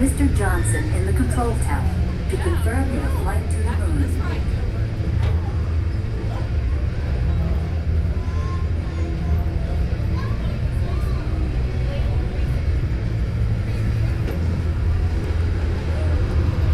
Mr. Johnson in the control tower to confirm your flight